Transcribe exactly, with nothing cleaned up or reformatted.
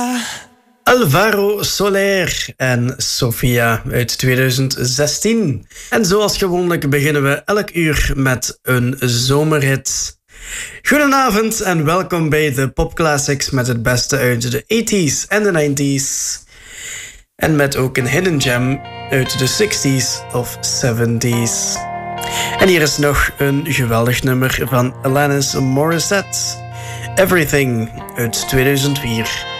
Alvaro Soler en Sofia uit tweeduizend zestien. En zoals gewoonlijk beginnen we elk uur met een zomerhit. Goedenavond en welkom bij de Pop Classics met het beste uit de tachtiger en de negentiger. En met ook een hidden gem uit de zestigers of zeventigers. En hier is nog een geweldig nummer van Alanis Morissette. Everything uit tweeduizend vier.